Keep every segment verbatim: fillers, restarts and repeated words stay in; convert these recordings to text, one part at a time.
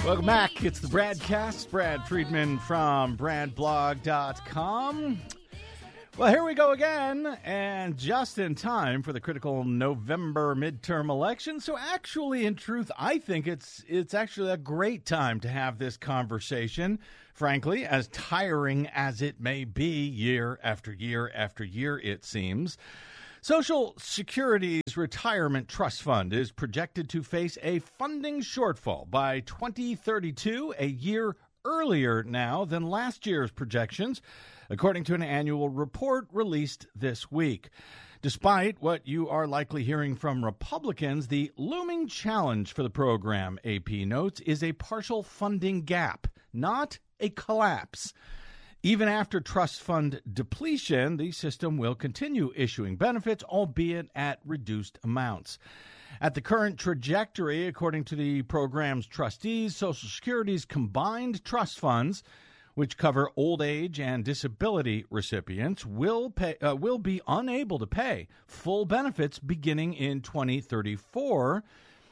Welcome back. It's the Bradcast. Brad Friedman from brad blog dot com. Well, here we go again, and just in time for the critical November midterm election. So actually, in truth, I think it's it's actually a great time to have this conversation, frankly, as tiring as it may be year after year after year, it seems. Social Security's Retirement Trust Fund is projected to face a funding shortfall by twenty thirty-two, a year earlier now than last year's projections, according to an annual report released this week. Despite what you are likely hearing from Republicans, the looming challenge for the program, A P notes, is a partial funding gap, not a collapse. Even after trust fund depletion, the system will continue issuing benefits, albeit at reduced amounts. At the current trajectory, according to the program's trustees, Social Security's combined trust funds, which cover old age and disability recipients, will pay, uh, will be unable to pay full benefits beginning in twenty thirty-four,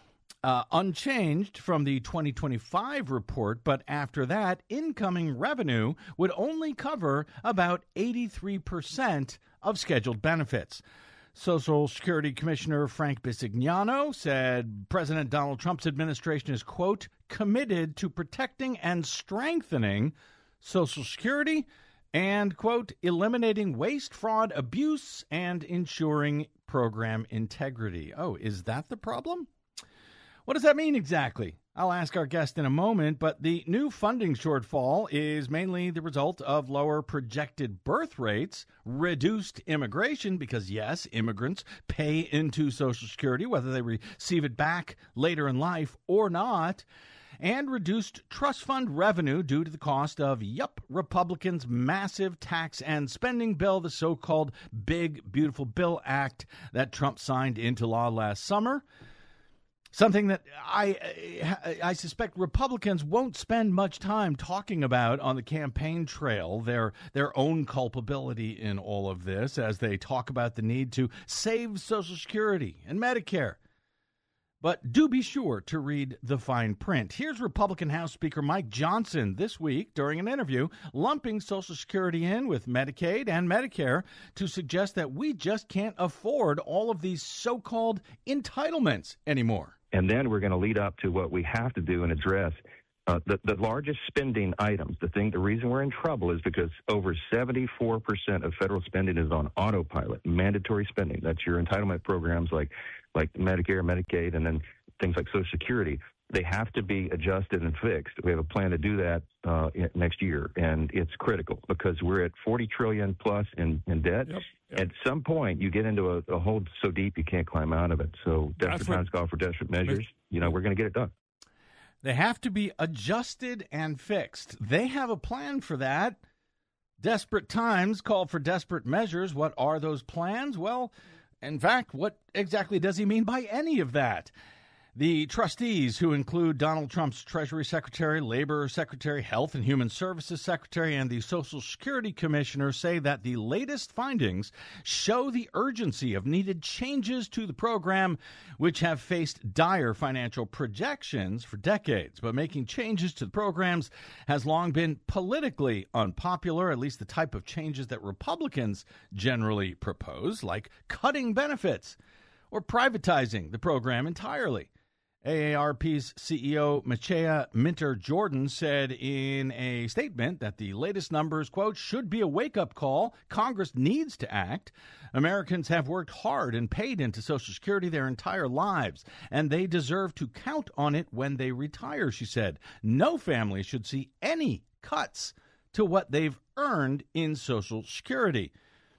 uh, unchanged from the twenty twenty-five report, but after that, incoming revenue would only cover about eighty-three percent of scheduled benefits. Social Security Commissioner Frank Bisignano said President Donald Trump's administration is, quote, committed to protecting and strengthening Social Security and, quote, eliminating waste, fraud, abuse, and ensuring program integrity. Oh, is that the problem? What does that mean exactly? I'll ask our guest in a moment, but the new funding shortfall is mainly the result of lower projected birth rates, reduced immigration, because, yes, immigrants pay into Social Security, whether they receive it back later in life or not, and reduced trust fund revenue due to the cost of, yup, Republicans' massive tax and spending bill, the so-called Big Beautiful Bill Act that Trump signed into law last summer. Something that I I suspect Republicans won't spend much time talking about on the campaign trail, their their own culpability in all of this, as they talk about the need to save Social Security and Medicare. But do be sure to read the fine print. Here's Republican House Speaker Mike Johnson this week during an interview lumping Social Security in with Medicaid and Medicare to suggest that we just can't afford all of these so-called entitlements anymore. And then we're going to lead up to what we have to do and address. Uh, the, the largest spending items, the thing, the reason we're in trouble is because over seventy-four percent of federal spending is on autopilot, mandatory spending. That's your entitlement programs like, like Medicare, Medicaid, and then things like Social Security. They have to be adjusted and fixed. We have a plan to do that uh, next year, and it's critical because we're at forty trillion dollars plus in, in debt. Yep, yep. At some point, you get into a, a hole so deep you can't climb out of it. So desperate times call for desperate measures. You know, we're going to get it done. They have to be adjusted and fixed. They have a plan for that. Desperate times call for desperate measures. What are those plans? Well, in fact, what exactly does he mean by any of that? The trustees, who include Donald Trump's Treasury Secretary, Labor Secretary, Health and Human Services Secretary, and the Social Security Commissioner, say that the latest findings show the urgency of needed changes to the program, which have faced dire financial projections for decades. But making changes to the programs has long been politically unpopular, at least the type of changes that Republicans generally propose, like cutting benefits or privatizing the program entirely. A A R P's C E O Maciej Minter-Jordan said in a statement that the latest numbers, quote, should be a wake-up call. Congress needs to act. Americans have worked hard and paid into Social Security their entire lives, and they deserve to count on it when they retire, she said. No family should see any cuts to what they've earned in Social Security.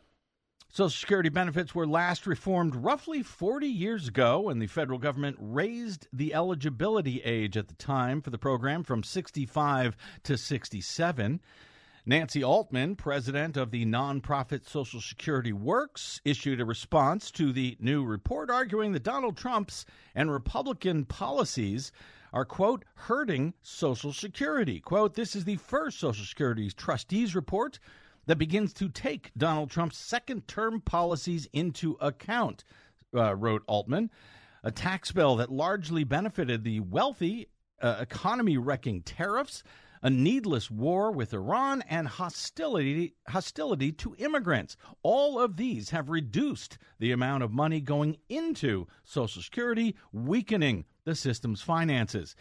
Social Security benefits were last reformed roughly forty years ago when the federal government raised the eligibility age at the time for the program from sixty-five to sixty-seven. Nancy Altman, president of the nonprofit Social Security Works, issued a response to the new report, arguing that Donald Trump's and Republican policies are, quote, hurting Social Security. Quote, this is the first Social Security trustees report that begins to take Donald Trump's second-term policies into account, uh, wrote Altman. A tax bill that largely benefited the wealthy uh, economy-wrecking tariffs, a needless war with Iran, and hostility hostility to immigrants. All of these have reduced the amount of money going into Social Security, weakening the system's finances.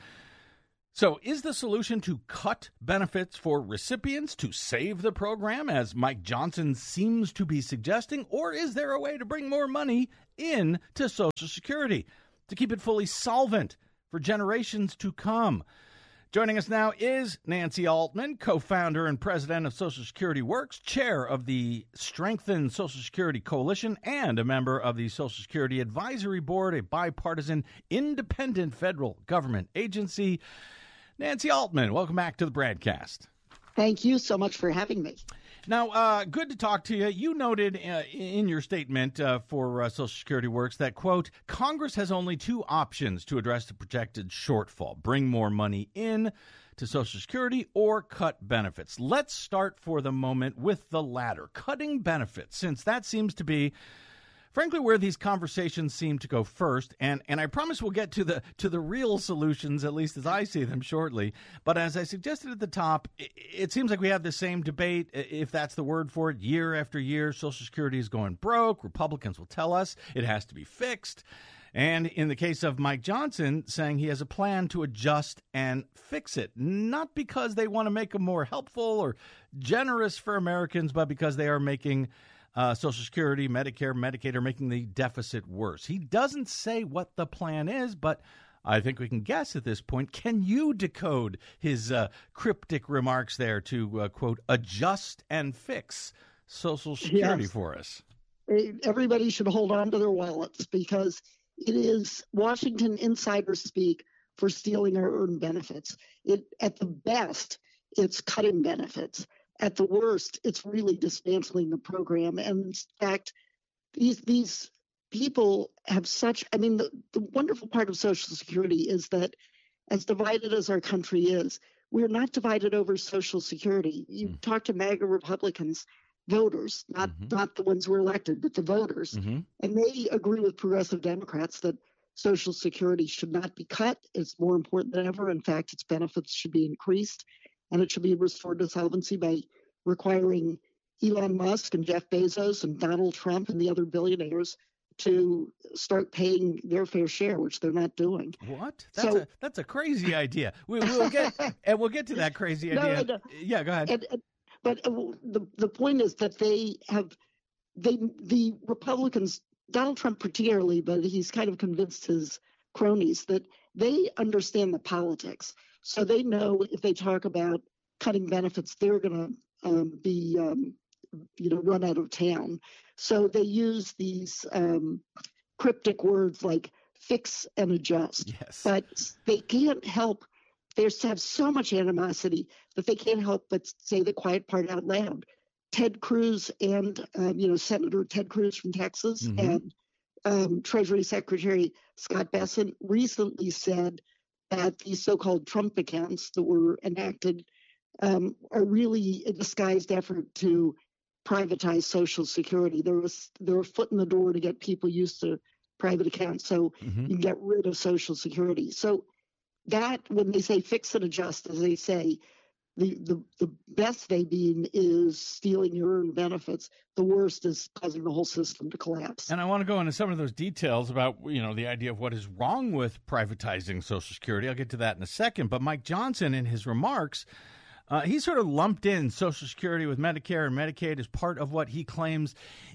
So is the solution to cut benefits for recipients to save the program, as Mike Johnson seems to be suggesting, or is there a way to bring more money in to Social Security to keep it fully solvent for generations to come? Joining us now is Nancy Altman, co-founder and president of Social Security Works, chair of the Strengthen Social Security Coalition, and a member of the Social Security Advisory Board, a bipartisan, independent federal government agency. Nancy Altman, welcome back to the Bradcast. Thank you so much for having me. Now, uh, good to talk to you. You noted uh, in your statement uh, for uh, Social Security Works that, quote, Congress has only two options to address the projected shortfall: bring more money in to Social Security or cut benefits. Let's start for the moment with the latter, cutting benefits, since that seems to be, frankly, where these conversations seem to go first, and, and I promise we'll get to the to the real solutions, at least as I see them, shortly. But as I suggested at the top, it, it seems like we have the same debate, if that's the word for it, year after year. Social Security is going broke. Republicans will tell us it has to be fixed. And in the case of Mike Johnson, saying he has a plan to adjust and fix it, not because they want to make them more helpful or generous for Americans, but because they are making Uh, Social Security, Medicare, Medicaid are making the deficit worse. He doesn't say what the plan is, but I think we can guess at this point. Can you decode his uh, cryptic remarks there to, uh, quote, adjust and fix Social Security Yes. for us? Everybody should hold on to their wallets, because it is Washington insider speak for stealing our earned benefits. It, at the best, it's cutting benefits. At the worst, it's really dismantling the program. And in fact, these these people have such, I mean, the, the wonderful part of Social Security is that as divided as our country is, we're not divided over Social Security. You mm. talk to MAGA Republicans, voters, not, mm-hmm. not the ones who were elected, but the voters, mm-hmm. and they agree with progressive Democrats that Social Security should not be cut. It's more important than ever. In fact, its benefits should be increased. And it should be restored to solvency by requiring Elon Musk and Jeff Bezos and Donald Trump and the other billionaires to start paying their fair share, which they're not doing. What? That's so, a that's a crazy idea. We, we'll get and we'll get to that crazy idea. No, no. Yeah, go ahead. And, and, but the the point is that they have they the Republicans, Donald Trump particularly, but he's kind of convinced his cronies that they understand the politics. So they know if they talk about cutting benefits, they're going to um, be, um, you know, run out of town. So they use these um, cryptic words like fix and adjust. Yes. But they can't help. They have so much animosity that they can't help but say the quiet part out loud. Ted Cruz and, um, you know, Senator Ted Cruz from Texas mm-hmm. and um, Treasury Secretary Scott Bessent recently said that these so-called Trump accounts that were enacted um, are really a disguised effort to privatize Social Security. There was there were a foot in the door to get people used to private accounts, so mm-hmm. you can get rid of Social Security. So that, when they say fix and adjust, as they say, the, the, the best they mean is stealing your earned benefits. The worst is causing the whole system to collapse. And I want to go into some of those details about, you know, the idea of what is wrong with privatizing Social Security. I'll get to that in a second. But Mike Johnson, in his remarks, uh, he sort of lumped in Social Security with Medicare and Medicaid as part of what he claims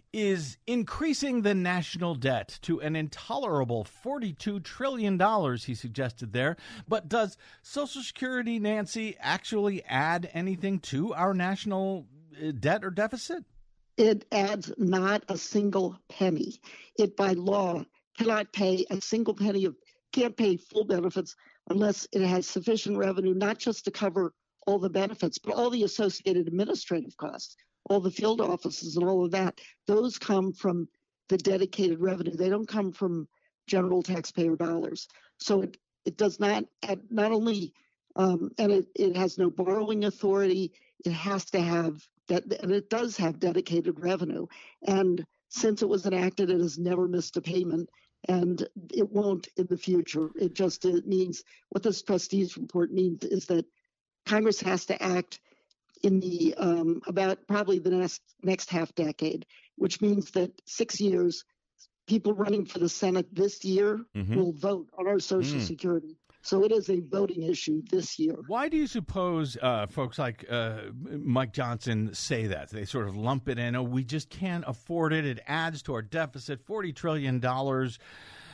is increasing the national debt to an intolerable forty-two trillion dollars, he suggested there. But does Social Security, Nancy, actually add anything to our national debt or deficit? It adds not a single penny. It, by law, cannot pay a single penny of, can't pay full benefits unless it has sufficient revenue, not just to cover all the benefits, but all the associated administrative costs, all the field offices and all of that. Those come from the dedicated revenue. They don't come from general taxpayer dollars. So it, it does not add, not only, um, and it, it has no borrowing authority, it has to have that, and it does have dedicated revenue. And since it was enacted, it has never missed a payment. and it won't in the future. It just it means what this trustees report means is that Congress has to act in the um, about probably the next next half decade, which means that six years, people running for the Senate this year mm-hmm. will vote on our Social mm. Security. So it is a voting issue this year. Why do you suppose uh, folks like uh, Mike Johnson say that? They sort of lump it in, oh, we just can't afford it. It adds to our deficit, forty trillion dollars.